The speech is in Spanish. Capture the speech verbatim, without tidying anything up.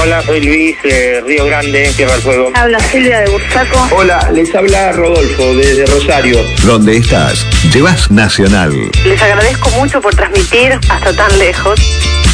Hola, soy Luis de Río Grande, Tierra del Fuego. Habla Silvia de Bursaco. Hola, les habla Rodolfo desde Rosario. ¿Dónde estás? Llevas Nacional. Les agradezco mucho por transmitir hasta tan lejos.